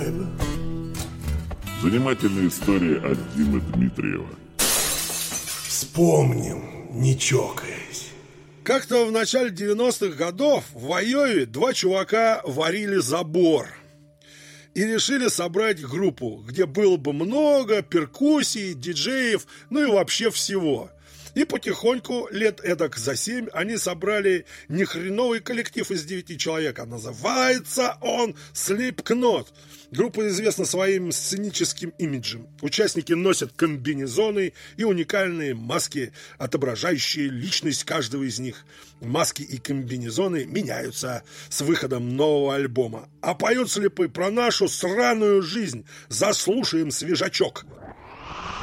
тайна. Занимательная история от Димы Дмитриева. Вспомним, не чокаясь. Как-то в начале 90-х годов в Айове два чувака варили забор. И решили собрать группу, где было бы много перкуссий, диджеев, ну и вообще всего. И потихоньку, лет эдак за 7, они собрали нехреновый коллектив из 9 человек. А называется он Slipknot. Группа известна своим сценическим имиджем. Участники носят комбинезоны и уникальные маски, отображающие личность каждого из них. Маски и комбинезоны меняются с выходом нового альбома. А поют слепы про нашу сраную жизнь. Заслушаем свежачок.